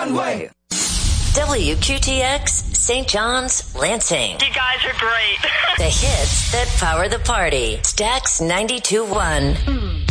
Runway. WQTX, St. John's, Lansing. You guys are great. The hits that power the party. Stax 92.1.